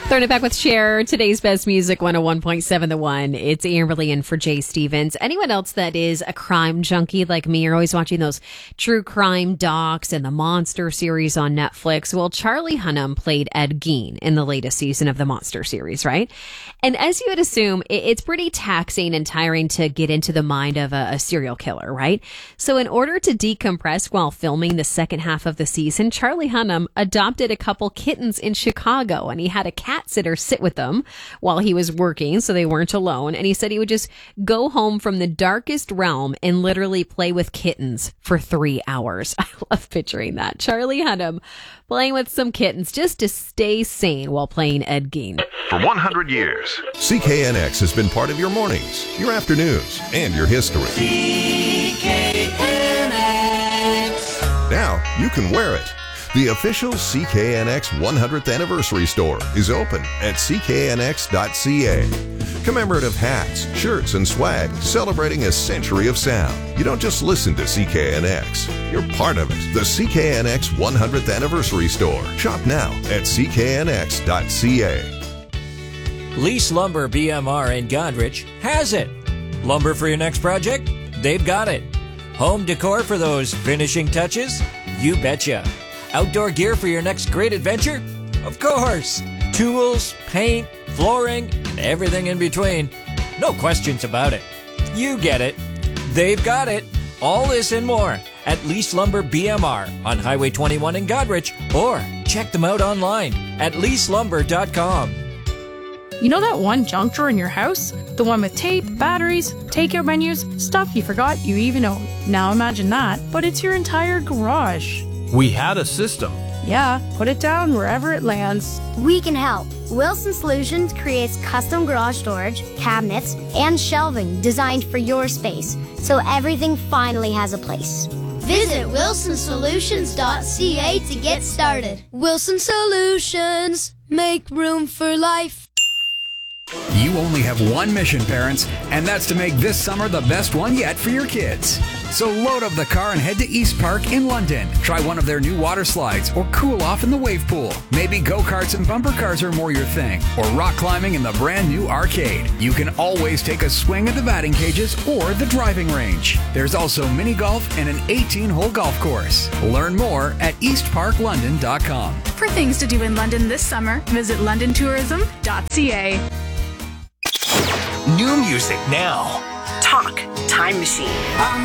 Throwing it back with Cher, today's best music, 101.7 The One. It's Amberly in for Jay Stevens. Anyone else that is a crime junkie like me, you're always watching those true crime docs and the Monster series on Netflix. Well, Charlie Hunnam played Ed Gein in the latest season of the Monster series, right? And as you would assume, it's pretty taxing and tiring to get into the mind of a serial killer, right? So in order to decompress while filming the second half of the season, Charlie Hunnam adopted a couple kittens in Chicago, and he had a cat sitter sit with them while he was working so they weren't alone. And he said he would just go home from the darkest realm and literally play with kittens for 3 hours. I love picturing that. Charlie Hunnam playing with some kittens just to stay sane while playing Ed Gein. For 100 years, CKNX has been part of your mornings, your afternoons, and your history. CKNX. Now you can wear it. The official CKNX 100th anniversary store is open at cknx.ca. Commemorative hats, shirts, and swag celebrating a century of sound. You don't just listen to CKNX, you're part of it. The CKNX 100th anniversary store. Shop now at cknx.ca. Lease Lumber BMR in Godrich has it. Lumber for your next project? They've got it. Home decor for those finishing touches? You betcha. Outdoor gear for your next great adventure? Of course. Tools, paint, flooring, and everything in between. No questions about it. You get it. They've got it. All this and more at Lease Lumber BMR on Highway 21 in Godrich, or check them out online at leaselumber.com. You know that one junk drawer in your house? The one with tape, batteries, takeout menus, stuff you forgot you even owned. Now imagine that, but it's your entire garage. We had a system. Yeah, put it down wherever it lands. We can help. Wilson Solutions creates custom garage storage, cabinets, and shelving designed for your space, so everything finally has a place. Visit wilsonsolutions.ca to get started. Wilson Solutions, make room for life. You only have one mission, parents, and that's to make this summer the best one yet for your kids. So load up the car and head to East Park in London. Try one of their new water slides or cool off in the wave pool. Maybe go-karts and bumper cars are more your thing, or rock climbing in the brand new arcade. You can always take a swing at the batting cages or the driving range. There's also mini golf and an 18-hole golf course. Learn more at eastparklondon.com. For things to do in London this summer, visit londontourism.ca. New music now. Talk Time Machine.